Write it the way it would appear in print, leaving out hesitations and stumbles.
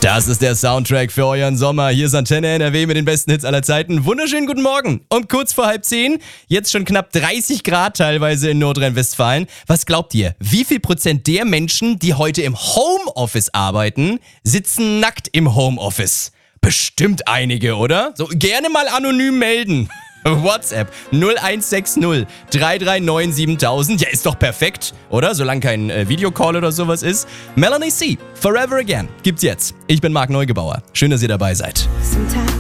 Das ist der Soundtrack für euren Sommer. Hier ist Antenne NRW mit den besten Hits aller Zeiten. Wunderschönen guten Morgen. Um kurz vor 9:30, jetzt schon knapp 30 Grad teilweise in Nordrhein-Westfalen. Was glaubt ihr, wie viel Prozent der Menschen, die heute im Homeoffice arbeiten, sitzen nackt im Homeoffice? Bestimmt einige, oder? So, gerne mal anonym melden. WhatsApp 0160 339 7000. Ja, ist doch perfekt, oder? Solange kein Videocall oder sowas ist. Melanie C. Forever Again gibt's jetzt. Ich bin Marc Neugebauer. Schön, dass ihr dabei seid.